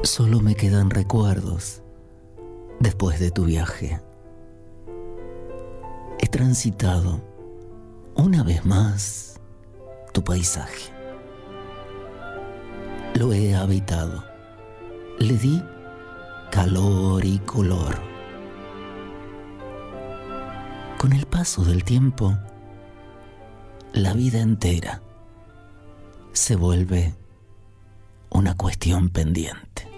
Solo me quedan recuerdos después de tu viaje. He transitado una vez más tu paisaje. Lo he habitado. Le di calor y color. Con el paso del tiempo, la vida entera se vuelve una cuestión pendiente.